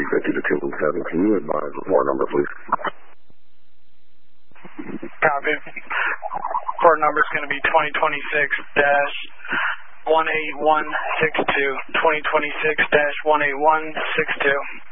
350 to 217. Can you advise the port number, please? Copy. Port number is going to be 2026-18162. 2026-18162.